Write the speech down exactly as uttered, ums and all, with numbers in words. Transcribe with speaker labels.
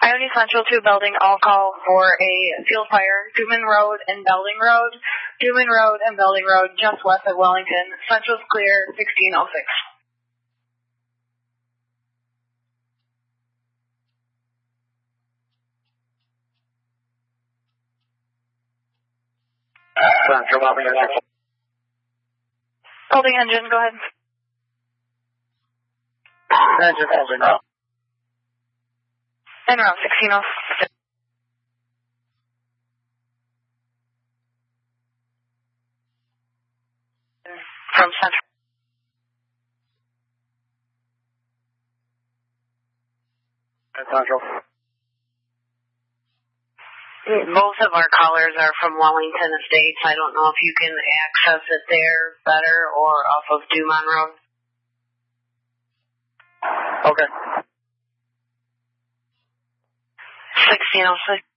Speaker 1: Ione Central two building, all call for a field fire, Dooman Road and Belding Road. Dooman Road and Belding Road, just west of Wellington. Central's clear, sixteen oh six.
Speaker 2: Central, Bobby,
Speaker 1: Holding engine, go ahead.
Speaker 2: Engine holding up.
Speaker 1: En route, sixteen oh six. From Central.
Speaker 2: Central.
Speaker 3: Both of our callers are from Wellington Estates. I don't know if you can access it there better or off of Dumont Road.
Speaker 2: Okay.
Speaker 1: sixteen oh six.